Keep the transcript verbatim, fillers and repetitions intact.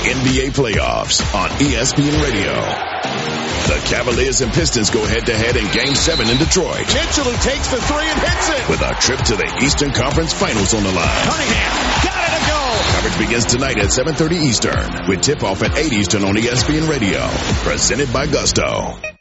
N B A playoffs on E S P N Radio. The Cavaliers and Pistons go head-to-head in Game seven in Detroit. Mitchell, who takes the three and hits it. With a trip to the Eastern Conference Finals on the line. Cunningham, got it to go. Coverage begins tonight at seven thirty Eastern with tip-off at eight Eastern on E S P N Radio. Presented by Gusto.